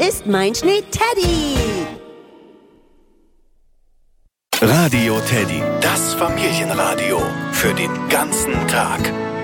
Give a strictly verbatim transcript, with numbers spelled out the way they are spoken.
ist mein Schnee Teddy. Radio Teddy, das Familienradio für den ganzen Tag.